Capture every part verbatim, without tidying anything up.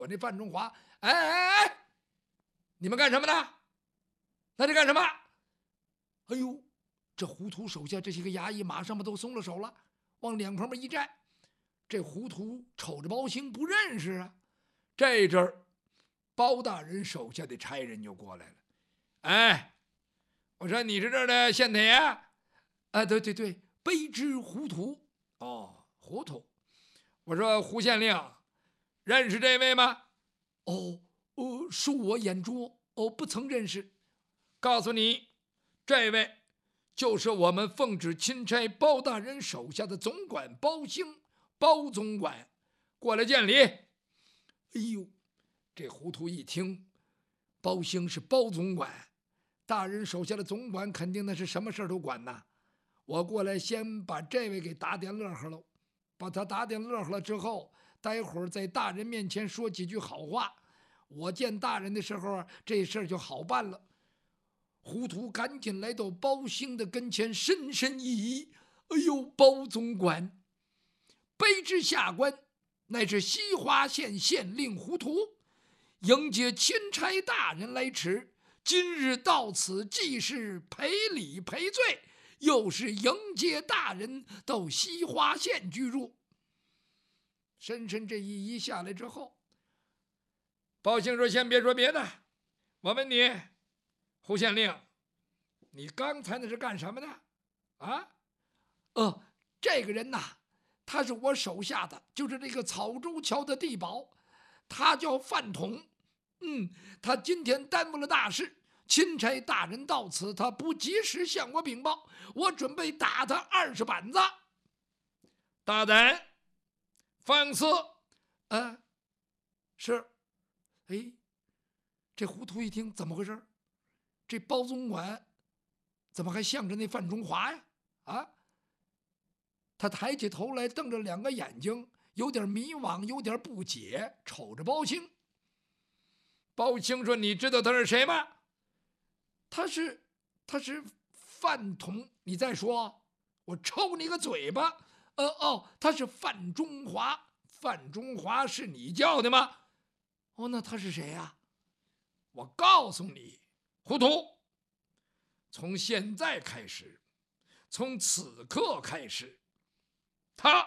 我那范中华，哎哎哎，你们干什么呢？那这干什么？哎呦，这胡图手下这些个衙役马上嘛都松了手了，往两旁边一站。这胡图瞅着包兴不认识啊。这阵儿，包大人手下的差人就过来了。哎，我说你是这儿的县太爷？啊，对对对，卑职胡图。哦，糊涂。我说胡县令，认识这位吗？哦，呃，恕我眼拙，哦，不曾认识。告诉你，这位就是我们奉旨钦差包大人手下的总管包兴，包总管，过来见礼。哎呦，这胡涂一听，包兴是包总管，大人手下的总管，肯定那是什么事都管呐。我过来先把这位给打点乐呵喽，把他打点乐呵了之后，待会儿在大人面前说几句好话，我见大人的时候，这事儿就好办了。胡涂赶紧来到包兴的跟前，深深一揖：“哎呦，包总管，卑职下官乃是西华县县令胡涂，迎接钦差大人来迟，今日到此，既是赔礼赔罪，又是迎接大人到西华县居住。”深深这一揖下来之后，包兴说：“先别说别的，我问你，胡县令，你刚才那是干什么的？啊？呃，这个人呐，他是我手下的，就是这个草州桥的地保，他叫范统。嗯，他今天耽误了大事，钦差大人到此，他不及时向我禀报，我准备打他二十板子。”大胆放肆！啊，是。哎，这胡涂一听，怎么回事？这包总管怎么还向着那范中华呀？啊！他抬起头来，瞪着两个眼睛，有点迷惘，有点不解，瞅着包兴。包兴说：“你知道他是谁吗？”他是，他是范统。你再说，我抽你个嘴巴！呃哦，他是范中华。范中华是你叫的吗？哦，那他是谁呀、啊？我告诉你，胡涂，从现在开始，从此刻开始，他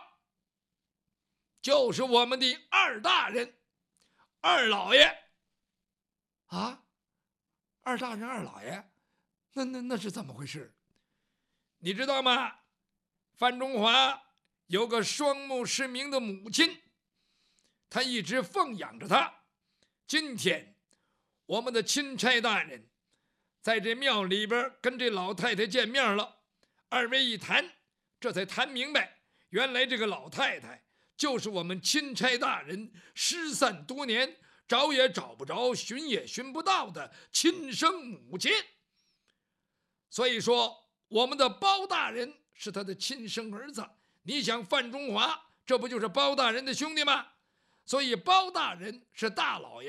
就是我们的二大人，二老爷。啊，二大人，二老爷，那那那是怎么回事？你知道吗？范中华有个双目失明的母亲，他一直奉养着他。今天我们的钦差大人在这庙里边跟这老太太见面了，二位一谈，这才谈明白，原来这个老太太就是我们钦差大人失散多年，找也找不着，寻也寻不到的亲生母亲。所以说，我们的包大人是他的亲生儿子。你想，范中华这不就是包大人的兄弟吗？所以包大人是大老爷。